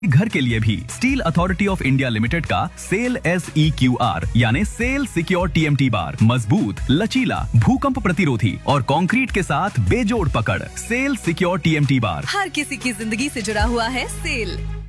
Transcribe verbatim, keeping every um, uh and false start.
घर के लिए भी steel authority of India limited का cell S E Q R यानी cell secure T M T bar मजबूत, लचीला, भूकंप प्रतिरोधी और कंक्रीट के साथ बेजोड़ पकड़। Cell secure T M T bar हर किसी की जिंदगी से जुड़ा हुआ है सेल।